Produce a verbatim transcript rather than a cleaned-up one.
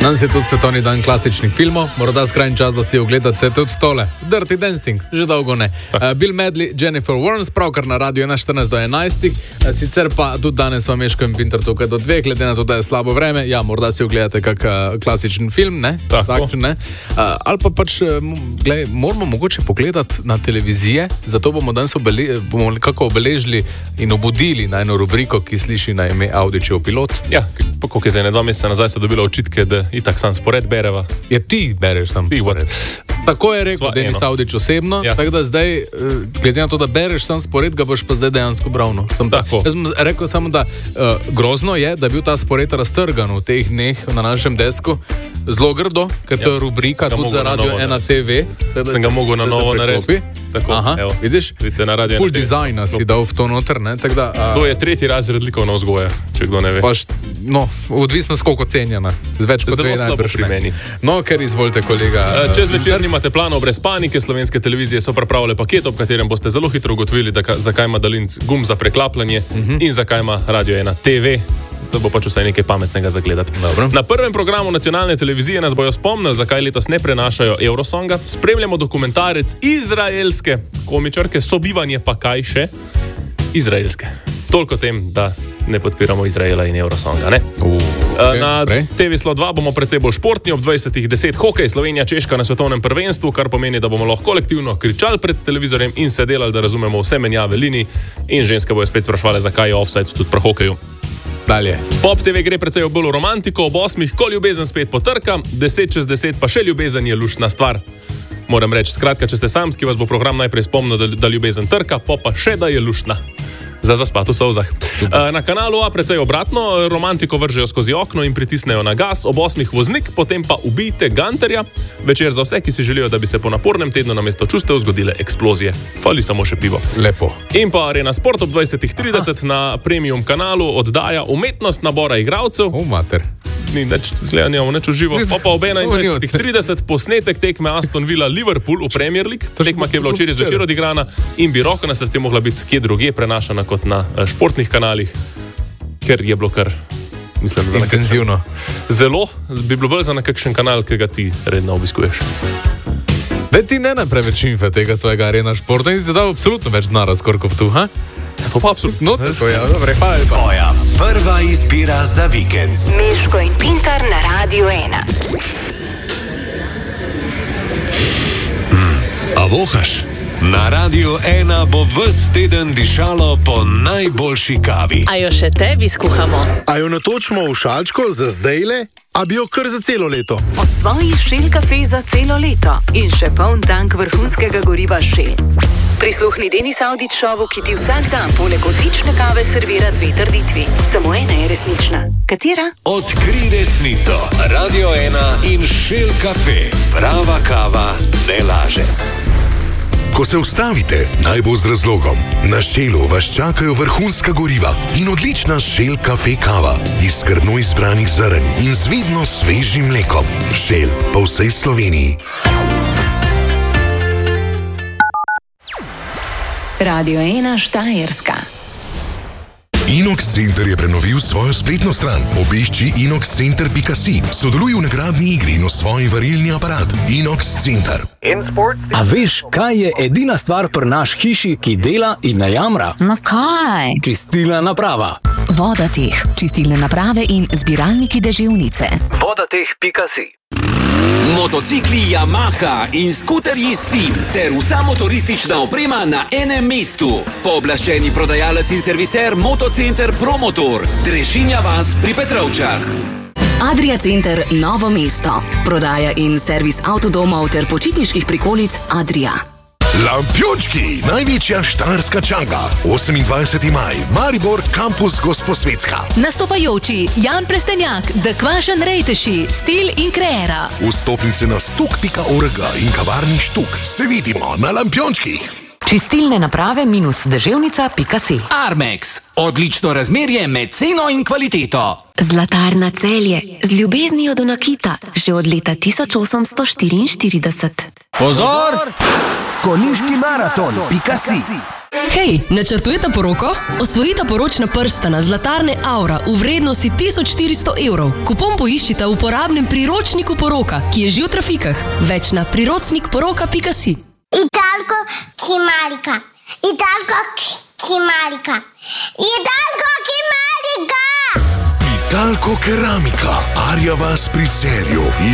Danes je tudi svetovni dan klasičnih filmov, morda skrajni čas, da si ogledate tudi tole. Dirty Dancing, že dolgo ne. Uh, Bill Medley, Jennifer Warnes, pravkar na radiju ena štirinajst do enajst, uh, sicer pa tudi danes vam Meško in Pinter tukaj do dveh, glede na to, da je slabo vreme, ja, morda si ogledate kak uh, klasičen film, ne? Tako. Tak, ne? Uh, ali pa pač, uh, gled, moramo mogoče pogledati na televizije, zato bomo danes obele, bomo kako obeležili in obudili na eno rubriko, ki sliši na ime Audičev pilot. Ja, pa koliko je za ene dva meseca nazaj so dobila očitke, da itak sam spored bereva. Ja, ti bereš sam spored. Tako je rekel Denis Audič osebno, ja. Tako da zdaj, glede na to, da bereš sam spored, ga boš pa zdaj dejansko bravno. Sem tako. Jaz sem rekel samo, da uh, grozno je, da je bil ta spored raztrgan v teh dneh na našem desku. Zelo grdo, ker to je rubrika tudi za Radio ena te ve. Sem ga mogel na novo narediti. Tako, aha, evo, vidiš? Full dizajna si dal v to noter, ne? Da, a... To je tretji razred likovna vzgoja, če kdo ne ve. Paš, no, odvisno koliko cenjena. Več kot dve najbrž meni. No, ker izvolite, kolega. Uh, Čez večer nimate planov brez panike, slovenske televizije so pripravile paket, ob katerem boste zelo hitro ugotovili, da, zakaj ima Dalinc gum za preklapljanje uh-huh. in zakaj ima Radio ena te ve. To bo pač vsaj nekaj pametnega zagledati. Dobro. Na prvem programu nacionalne televizije nas bojo spomnili, zakaj letos ne prenašajo Eurosonga. Spremljamo dokumentarec izraelske komičarke, sobivanje pa kaj še? Izraelske. Toliko tem, da ne podpiramo Izraela in Eurosonga, ne? Uh, okay. Na te ve Slo dva bomo precej bolj športni, ob dvajsetih deset hokej, Slovenija, Češka na svetovnem prvenstvu, kar pomeni, da bomo lahko kolektivno kričali pred televizorjem in se delali, da razumemo vse menjave linij, in ženske bojo spet sprašvali, zakaj je offside tudi pri hokeju. Dalje. Pop te ve gre precej bolj v romantiko, ob osmih, ko ljubezen spet potrka, deset čez deset pa še ljubezen je luštna stvar. Moram reči, skratka, če ste samski, vas bo program najprej spomnil, da, da ljubezen trka, pa pa še da je luštna. Za zaspat v solzah. Na kanalu A precej obratno, romantiko vržejo skozi okno in pritisnejo na gas, ob osmih voznik, potem pa ubijte ganterja. Večer za vse, ki si želijo, da bi se po napornem tednu namesto čustev zgodile eksplozije. Fali samo še pivo. Lepo. In pa Arena Sport ob dvajsetih trideset na premium kanalu oddaja umetnost nabora igralcev. O, mater. Ni več slednjamo, neč uživo. Pa pa ob enaindvajsetih trideset posnetek tekme Aston Villa Liverpool v Premier League. Tekma, ki je bila včeraj zvečer odigrana in bi roko na srce mogla biti kje drugje prenašana kot na športnih kanalih, ker je bilo kar, mislim, za intenzivno. Zelo bi bilo bolj za nekakšen kanal, ki ga ti redno obiskuješ. Da ti ne ne preveč infe tega svojega Arena Športa in ti da absolutno več denarja skoro kot tu, ha? Ja, to pa absolutno. No, to je, dobre, hvala lepa. Tvoja prva izbira za vikend. Meško in Pintar na Radio ena. Mm, a vohaš? Na Radio ena bo ves teden dišalo po najboljši kavi. A jo še tebi skuhamo? A jo natočimo v šalčko za zdajle? A bi jo kar za celo leto? Osvoji Shell kafe za celo leto in še poln tank vrhunskega goriva Shell. Prisluhni Denis Audič šovu, ki ti vsak dan poleg odlične kave servira dve trditvi. Samo ena je resnična. Katera? Odkri resnico. Radio ena in Shell kafe. Prava kava ne laže. Ko se ustavite, naj bo z razlogom. Na Shellu vas čakajo vrhunska goriva in odlična Shell kafe kava iz skrbno izbranih zrn in z vidno svežim mlekom. Shell po vsej Sloveniji. Radio ena Štajerska. Inox Center je prenovil svojo spletno stran. Obišči inox center pika si. Sodeluj v nagradni igri in osvoji varilni aparat. Inox Center. A veš, kaj je edina stvar pri naš hiši, ki dela in ne jamra? No kaj? Čistilna naprava. Vodateh, čistilne naprave in zbiralniki deževnice. Vodateh pika si. Motocikli Yamaha in skuterji Sim ter vsa motoristična oprema na enem mestu. Pooblaščeni prodajalec in serviser Motocenter Promotor. Drešinja vas pri Petrovčah. Adria Center Novo mesto. Prodaja in servis avtodomov ter počitniških prikolic Adria. Lampiončki, največja štajerska čanga. osemindvajseti maj, Maribor, kampus Gosposvetska. Nastopajoči Jan Plestenjak, The Kvašen Rejteši, Stil in Kreera. Vstopnice na stuk pika org in kavarni Štuk. Se vidimo na Lampiončkih. Čistilne naprave minus deževnica pika si. Armex. Odlično razmerje med ceno in kvaliteto. Zlatarna Celje. Z ljubeznijo do nakita. Že od leta tisoč osemsto štiriinštirideset. Pozor! Konjiški maraton pika si. Hej, načrtujete poroko? Osvojite poročna prstana zlatarne Aura v vrednosti tisoč štiristo evrov. Kupon poiščite v uporabnem priročniku poroka, ki je že v trafikah. Več na priročnik poroka pika si. Italko Kimarika. Italko Kimarika. Italko Kimarika. Italko Keramika. Arja vas pri Celju.